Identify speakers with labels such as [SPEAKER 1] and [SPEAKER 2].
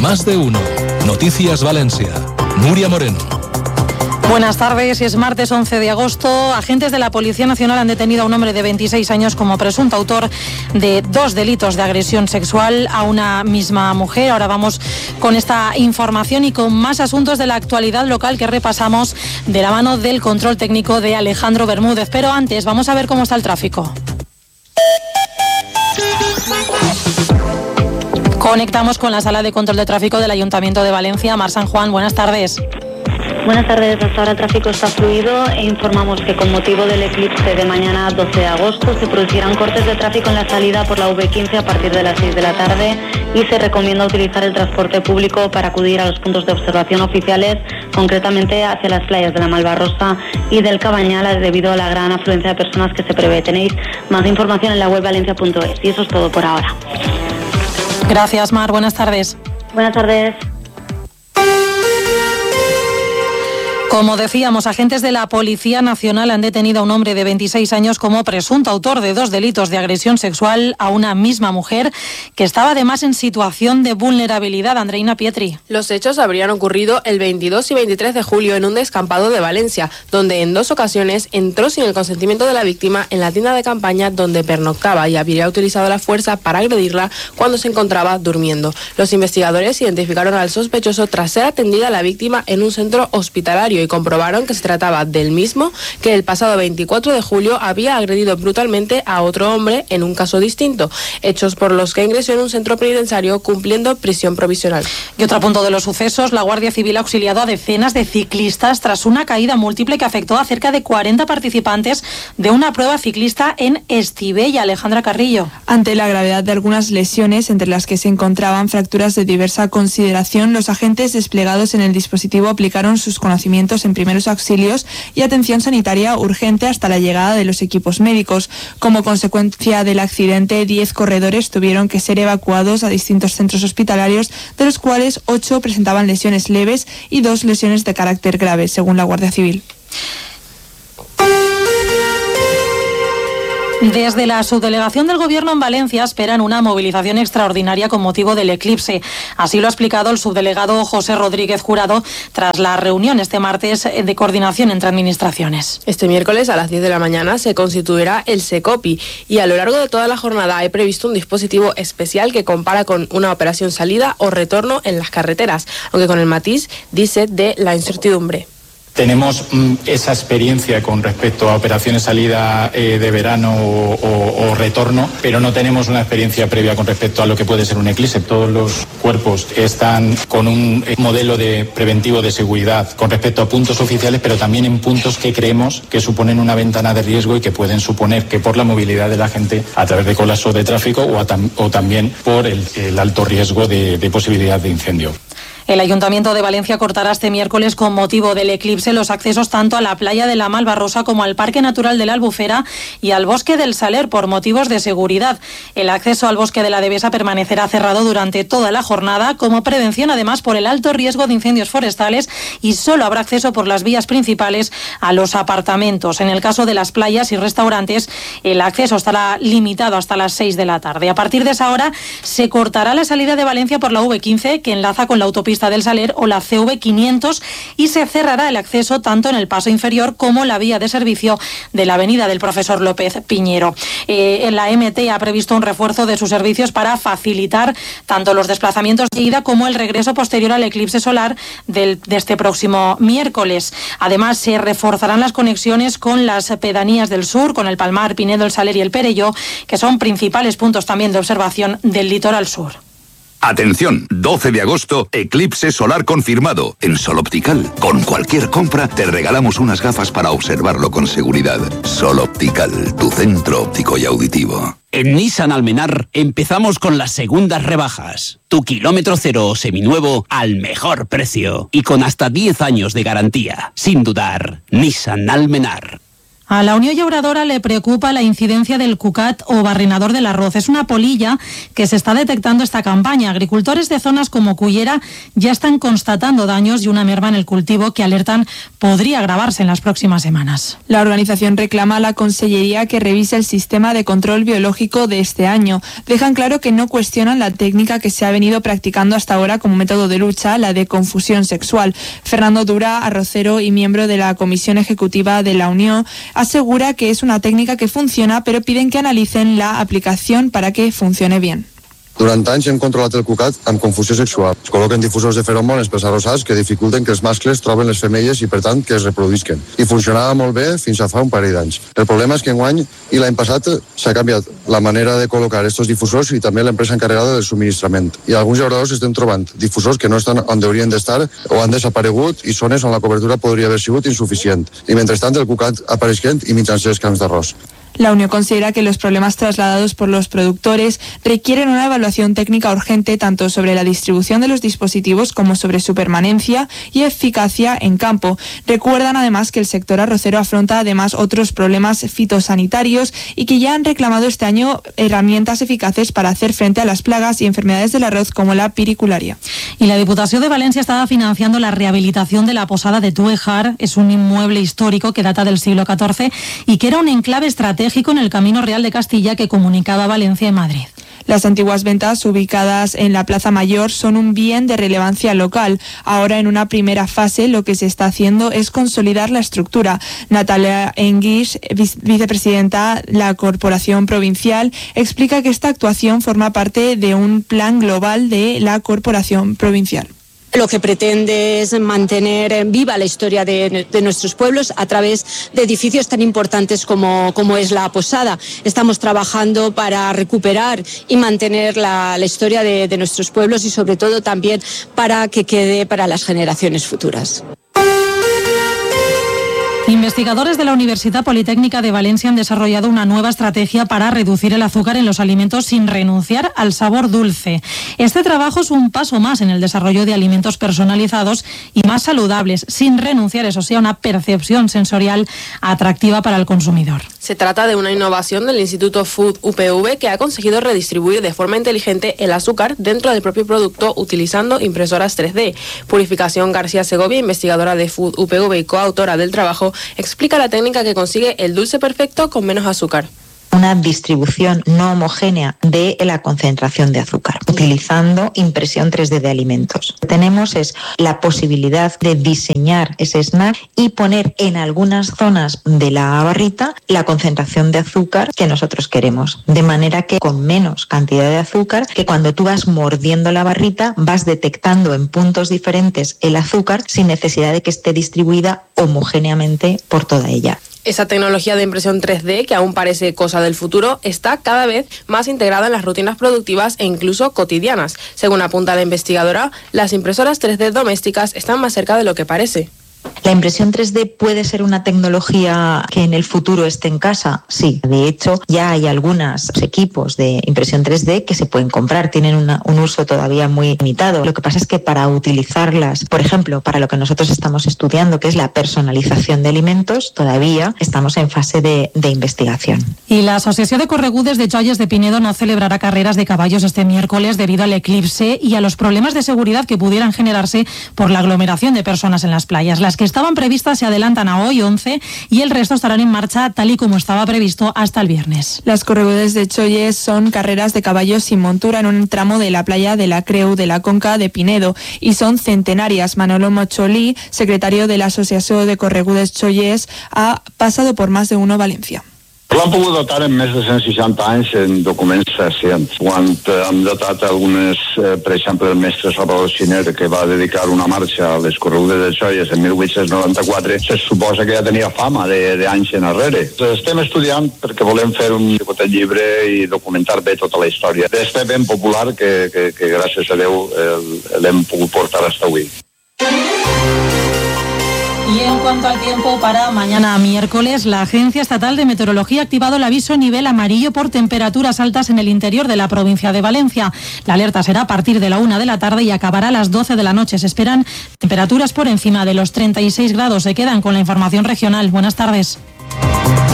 [SPEAKER 1] Más de uno. Noticias Valencia. Nuria Moreno.
[SPEAKER 2] Buenas tardes, es martes 11 de agosto. Agentes de la Policía Nacional han detenido a un hombre de 26 años como presunto autor de 2 delitos de agresión sexual a una misma mujer. Ahora vamos con esta información y con más asuntos de la actualidad local que repasamos de la mano del control técnico de Alejandro Bermúdez. Pero antes vamos a ver cómo está el tráfico. Conectamos con la sala de control de tráfico del Ayuntamiento de Valencia. Mar San Juan, buenas tardes.
[SPEAKER 3] Buenas tardes, hasta ahora el tráfico está fluido e informamos que con motivo del eclipse de mañana 12 de agosto se producirán cortes de tráfico en la salida por la V15 a partir de las 6 de la tarde y se recomienda utilizar el transporte público para acudir a los puntos de observación oficiales, concretamente hacia las playas de la Malvarrosa y del Cabañal debido a la gran afluencia de personas que se prevé. Tenéis más información en la web valencia.es y eso es todo por ahora.
[SPEAKER 2] Gracias, Mar. Buenas tardes.
[SPEAKER 3] Buenas tardes.
[SPEAKER 2] Como decíamos, agentes de la Policía Nacional han detenido a un hombre de 26 años como presunto autor de 2 delitos de agresión sexual a una misma mujer que estaba además en situación de vulnerabilidad. Andreina Pietri.
[SPEAKER 4] Los hechos habrían ocurrido el 22 y 23 de julio en un descampado de Valencia, donde en 2 ocasiones entró sin el consentimiento de la víctima en la tienda de campaña donde pernoctaba y habría utilizado la fuerza para agredirla cuando se encontraba durmiendo. Los investigadores identificaron al sospechoso tras ser atendida la víctima en un centro hospitalario y comprobaron que se trataba del mismo que el pasado 24 de julio había agredido brutalmente a otro hombre en un caso distinto, hechos por los que ingresó en un centro penitenciario cumpliendo prisión provisional.
[SPEAKER 2] Y otro punto de los sucesos, la Guardia Civil ha auxiliado a decenas de ciclistas tras una caída múltiple que afectó a cerca de 40 participantes de una prueba ciclista en Estivella. Alejandra Carrillo.
[SPEAKER 5] Ante la gravedad de algunas lesiones, entre las que se encontraban fracturas de diversa consideración, los agentes desplegados en el dispositivo aplicaron sus conocimientos en primeros auxilios y atención sanitaria urgente hasta la llegada de los equipos médicos. Como consecuencia del accidente, 10 corredores tuvieron que ser evacuados a distintos centros hospitalarios, de los cuales 8 presentaban lesiones leves y 2 lesiones de carácter grave, según la Guardia Civil.
[SPEAKER 2] Desde la subdelegación del Gobierno en Valencia esperan una movilización extraordinaria con motivo del eclipse. Así lo ha explicado el subdelegado José Rodríguez Jurado tras la reunión este martes de coordinación entre administraciones.
[SPEAKER 4] Este miércoles a las 10 de la mañana se constituirá el SECOPI y a lo largo de toda la jornada hay previsto un dispositivo especial que compara con una operación salida o retorno en las carreteras, aunque con el matiz, dice, de la incertidumbre.
[SPEAKER 6] Tenemos esa experiencia con respecto a operaciones salida de verano o retorno, pero no tenemos una experiencia previa con respecto a lo que puede ser un eclipse. Todos los cuerpos están con un modelo de preventivo de seguridad con respecto a puntos oficiales, pero también en puntos que creemos que suponen una ventana de riesgo y que pueden suponer que por la movilidad de la gente a través de colapso de tráfico o también por el alto riesgo de posibilidad de incendio.
[SPEAKER 2] El Ayuntamiento de Valencia cortará este miércoles con motivo del eclipse los accesos tanto a la playa de la Malvarrosa como al Parque Natural de la Albufera y al Bosque del Saler por motivos de seguridad. El acceso al Bosque de la Devesa permanecerá cerrado durante toda la jornada como prevención además por el alto riesgo de incendios forestales y solo habrá acceso por las vías principales a los apartamentos. En el caso de las playas y restaurantes, el acceso estará limitado hasta las 6 de la tarde. A partir de esa hora se cortará la salida de Valencia por la V15 que enlaza con la autopista del Saler o la CV500 y se cerrará el acceso tanto en el paso inferior como la vía de servicio de la avenida del Profesor López Piñero. La MT ha previsto un refuerzo de sus servicios para facilitar tanto los desplazamientos de ida como el regreso posterior al eclipse solar de este próximo miércoles. Además, se reforzarán las conexiones con las pedanías del sur, con el Palmar, Pinedo, el Saler y el Perelló, que son principales puntos también de observación del litoral sur.
[SPEAKER 7] Atención, 12 de agosto, eclipse solar confirmado en Sol Optical. Con cualquier compra te regalamos unas gafas para observarlo con seguridad. Sol Optical, tu centro óptico y auditivo.
[SPEAKER 8] En Nissan Almenar empezamos con las segundas rebajas. Tu kilómetro cero o seminuevo al mejor precio y con hasta 10 años de garantía. Sin dudar, Nissan Almenar.
[SPEAKER 2] A la Unió Llauradora le preocupa la incidencia del cucat o barrenador del arroz. Es una polilla que se está detectando esta campaña. Agricultores de zonas como Cullera ya están constatando daños y una merma en el cultivo que alertan podría agravarse en las próximas semanas.
[SPEAKER 5] La organización reclama a la Consellería que revise el sistema de control biológico de este año. Dejan claro que no cuestionan la técnica que se ha venido practicando hasta ahora como método de lucha, la de confusión sexual. Fernando Dura, arrocero y miembro de la Comisión Ejecutiva de la Unión, asegura que es una técnica que funciona, pero piden que analicen la aplicación para que funcione bien.
[SPEAKER 9] Durant anys hem controlat el cucat amb confusió sexual. Es col·loquen difusors de feròmones pels arrossars que dificulten que els mascles troben les femelles i, per tant, que es reproduïsquen. I funcionava molt bé fins a fa un parell d'anys. El problema és que enguany i l'any passat s'ha canviat la manera de col·locar aquests difusors i també l'empresa encarregada del subministrament. I alguns llauradors estem trobant difusors que no estan on haurien d'estar o han desaparegut i zones on la cobertura podria haver sigut insuficient. I mentrestant el cucat apareixent i mitjançant els camps d'arròs.
[SPEAKER 5] La Unión considera que los problemas trasladados por los productores requieren una evaluación técnica urgente tanto sobre la distribución de los dispositivos como sobre su permanencia y eficacia en campo. Recuerdan además que el sector arrocero afronta además otros problemas fitosanitarios y que ya han reclamado este año herramientas eficaces para hacer frente a las plagas y enfermedades del arroz como la piricularia.
[SPEAKER 2] Y la Diputación de Valencia estaba financiando la rehabilitación de la posada de Tuejar. Es un inmueble histórico que data del siglo XIV y que era un enclave estratégico en el Camino Real de Castilla que comunicaba Valencia y Madrid.
[SPEAKER 5] Las antiguas ventas ubicadas en la Plaza Mayor son un bien de relevancia local. Ahora, en una primera fase, lo que se está haciendo es consolidar la estructura. Natalia Enguix, vicepresidenta de la Corporación Provincial, explica que esta actuación forma parte de un plan global de la Corporación Provincial.
[SPEAKER 10] Lo que pretende es mantener viva la historia de nuestros pueblos a través de edificios tan importantes como es la posada. Estamos trabajando para recuperar y mantener la historia de nuestros pueblos y sobre todo también para que quede para las generaciones futuras.
[SPEAKER 2] Investigadores de la Universidad Politécnica de Valencia han desarrollado una nueva estrategia para reducir el azúcar en los alimentos sin renunciar al sabor dulce. Este trabajo es un paso más en el desarrollo de alimentos personalizados y más saludables, sin renunciar, eso sí, a una percepción sensorial atractiva para el consumidor.
[SPEAKER 4] Se trata de una innovación del Instituto Food UPV que ha conseguido redistribuir de forma inteligente el azúcar dentro del propio producto utilizando impresoras 3D. Purificación García Segovia, investigadora de Food UPV y coautora del trabajo, explica la técnica que consigue el dulce perfecto con menos azúcar.
[SPEAKER 11] Una distribución no homogénea de la concentración de azúcar, utilizando impresión 3D de alimentos. Lo que tenemos es la posibilidad de diseñar ese snack y poner en algunas zonas de la barrita la concentración de azúcar que nosotros queremos, de manera que con menos cantidad de azúcar, que cuando tú vas mordiendo la barrita vas detectando en puntos diferentes el azúcar sin necesidad de que esté distribuida homogéneamente por toda ella.
[SPEAKER 4] Esa tecnología de impresión 3D, que aún parece cosa del futuro, está cada vez más integrada en las rutinas productivas e incluso cotidianas. Según apunta la investigadora, las impresoras 3D domésticas están más cerca de lo que parece.
[SPEAKER 11] ¿La impresión 3D puede ser una tecnología que en el futuro esté en casa? Sí. De hecho, ya hay algunos equipos de impresión 3D que se pueden comprar. Tienen un uso todavía muy limitado. Lo que pasa es que para utilizarlas, por ejemplo, para lo que nosotros estamos estudiando, que es la personalización de alimentos, todavía estamos en fase de investigación.
[SPEAKER 2] Y la Asociación de Corregudes de Cholles de Pinedo no celebrará carreras de caballos este miércoles debido al eclipse y a los problemas de seguridad que pudieran generarse por la aglomeración de personas en las playas. Las que estaban previstas se adelantan a hoy, 11, y el resto estarán en marcha tal y como estaba previsto hasta el viernes.
[SPEAKER 5] Las Corregudes de Cholles son carreras de caballos sin montura en un tramo de la playa de la Creu de la Conca de Pinedo y son centenarias. Manolo Mocholí, secretario de la Asociación de Corregudes Cholles, ha pasado por más de uno Valencia.
[SPEAKER 12] L'han pogut datar en més de 160 anys en documents recents. Quan hem datat algunes, per exemple, el mestre Salvador Xiner, que va dedicar una marxa a les Corregudes de Cholles en 1894, se suposa que ja tenia fama d'anys enrere. Estem estudiant perquè volem fer un petit llibre i documentar bé tota la història d'este ben popular que gràcies a Déu l'hem pogut portar hasta avui.
[SPEAKER 2] Y en cuanto al tiempo para mañana miércoles, la Agencia Estatal de Meteorología ha activado el aviso nivel amarillo por temperaturas altas en el interior de la provincia de Valencia. La alerta será a partir de la 1 de la tarde y acabará a las 12 de la noche. Se esperan temperaturas por encima de los 36 grados. Se quedan con la información regional. Buenas tardes.